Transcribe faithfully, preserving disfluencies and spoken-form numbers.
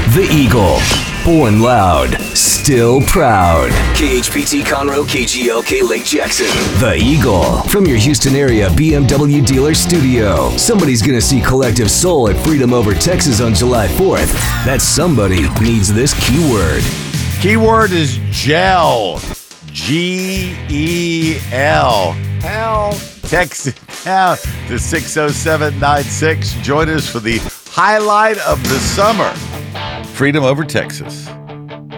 The Eagle. Born loud, still proud. K H P T Conroe, K G L K Lake Jackson. The Eagle. From your Houston area B M W dealer studio. Somebody's gonna see Collective Soul at Freedom Over Texas on July fourth. That somebody needs this keyword. Keyword is gel. G E L. Hell. Text it now to six oh seven nine six. Join us for the highlight of the summer. Freedom Over Texas.